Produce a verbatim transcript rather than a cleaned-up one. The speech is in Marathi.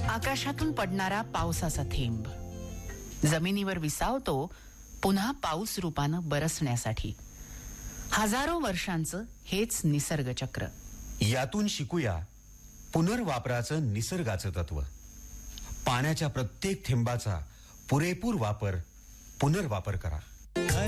आकाशातून पडणारा पावसाचा थेंब जमिनीवर विसावतो पुन्हा पाऊस रूपानं बरसण्यासाठी. हजारो वर्षांचं हेच निसर्ग चक्र. यातून शिकूया पुनर्वापराचं निसर्गाचं तत्व. पाण्याच्या प्रत्येक थेंबाचा पुरेपूर वापर, पुनर्वापर करा.